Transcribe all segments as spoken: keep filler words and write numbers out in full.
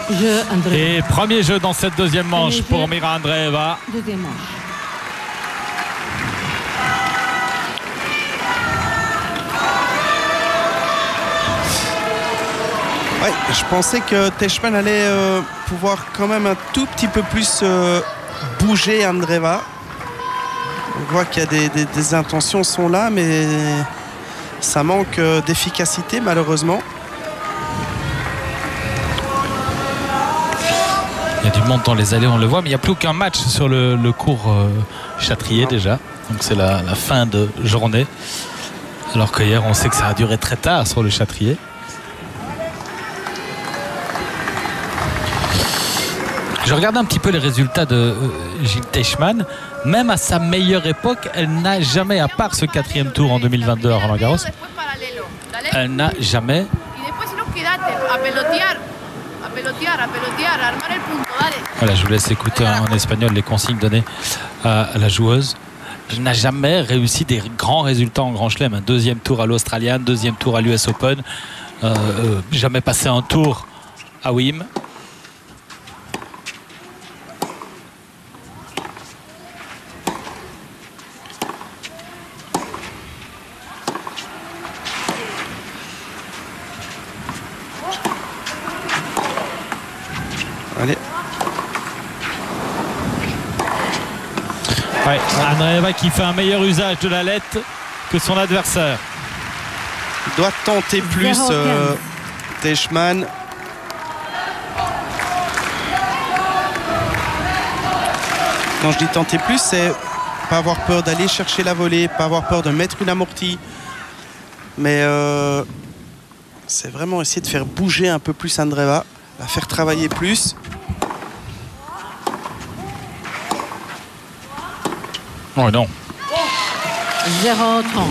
Jeu, Et premier jeu dans cette deuxième manche Premier pour jeu. Mira Andreeva. Deuxième manche. Ouais, je pensais que Teichmann allait euh, pouvoir quand même un tout petit peu plus euh, bouger Andreeva. On voit qu'il y a des, des, des intentions sont là, mais ça manque euh, d'efficacité malheureusement. Il y a du monde dans les allées, on le voit, mais il n'y a plus aucun match sur le, le cours euh, Châtrier déjà. Donc c'est la, la fin de journée. Alors qu'hier, on sait que ça a duré très tard sur le Châtrier. Je regarde un petit peu les résultats de euh, Jil Teichmann. Même à sa meilleure époque, elle n'a jamais, à part ce quatrième tour en deux mille vingt-deux à Roland-Garros, elle n'a jamais Voilà, je vous laisse écouter en espagnol les consignes données à la joueuse. Elle n'a jamais réussi des grands résultats en Grand Chelem. Un deuxième tour à l'Australian, deuxième tour à l'U S Open. Euh, euh, jamais passé un tour à Wim. Allez. Ouais, Andreeva qui fait un meilleur usage de la lettre que son adversaire. Il doit tenter plus euh, Teichmann. Quand je dis tenter plus, c'est pas avoir peur d'aller chercher la volée, pas avoir peur de mettre une amortie. Mais euh, c'est vraiment essayer de faire bouger un peu plus Andreeva, la faire travailler plus. Oh non. zéro trente.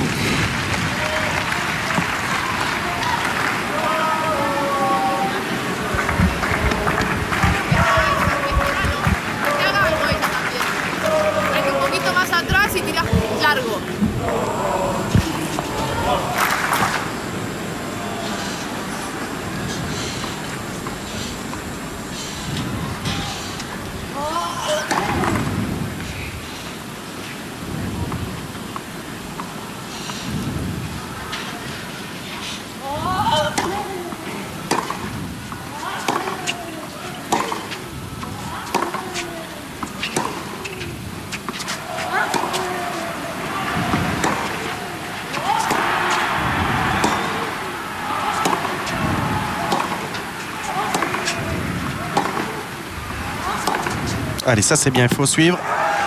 Allez, ça c'est bien, il faut suivre.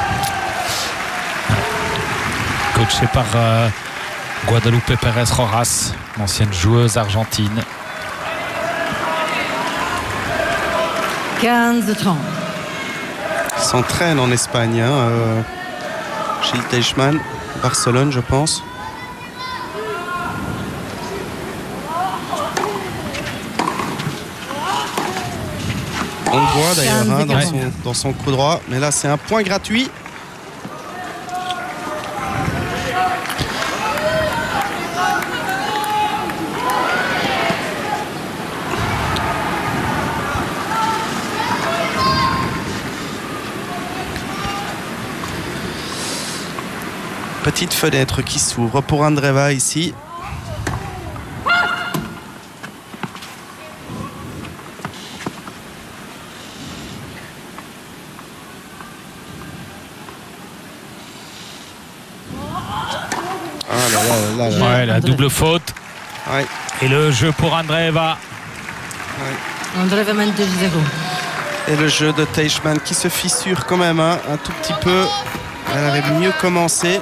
Coaché par euh, Guadalupe Pérez Rojas, ancienne joueuse argentine. quinze trente. Il s'entraîne en Espagne, hein, euh, Jil Teichmann, Barcelone, je pense. On le voit d'ailleurs hein, dans, son, dans son coup droit. Mais là, c'est un point gratuit. Petite fenêtre qui s'ouvre pour Andreeva ici. Là, là. Ouais, la double faute. Ouais. Et le jeu pour Andreeva. Ouais. Andreeva mène deux zéro. Et le jeu de Teichmann qui se fissure quand même hein, un tout petit peu. Elle avait mieux commencé.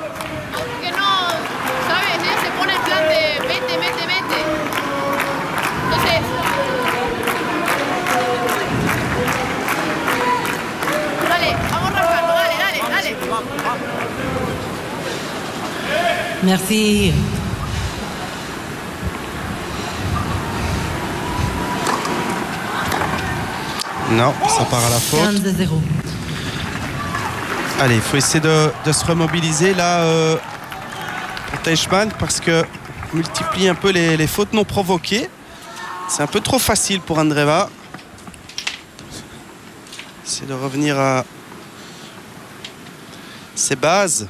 Merci. Non, ça part à la faute. quinze zéro. Allez, il faut essayer de, de se remobiliser là euh, pour Teichmann parce que multiplie un peu les, les fautes non provoquées. C'est un peu trop facile pour Andreeva. C'est de revenir à ses bases.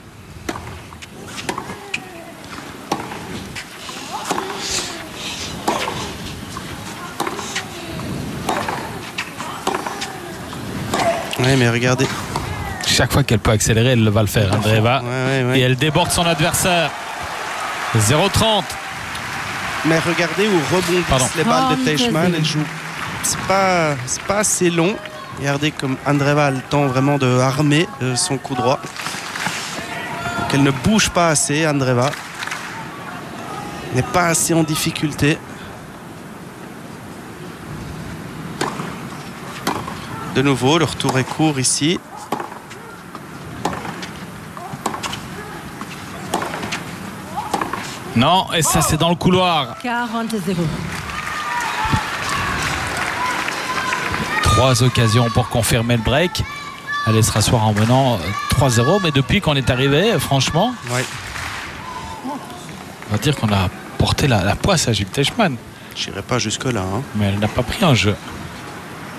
Oui, mais regardez. Chaque fois qu'elle peut accélérer, elle va le faire, Andreeva. Ouais, ouais, ouais. Et elle déborde son adversaire. zéro trente. Mais regardez où rebondissent Pardon. les balles Oh, de Teichmann. Elle joue. C'est pas, c'est pas assez long. Regardez comme Andreeva a le temps vraiment de armer euh, son coup droit. Donc elle ne bouge pas assez, Andreeva. N'est pas assez en difficulté. De nouveau, le retour est court ici. Non, et ça c'est dans le couloir. quarante zéro. Trois occasions pour confirmer le break. Aller se rasseoir en menant trois zéro. Mais depuis qu'on est arrivé, franchement, Ouais. on va dire qu'on a porté la, la poisse à Jule Teichmann. J'irai pas jusque-là. Hein. Mais elle n'a pas pris un jeu.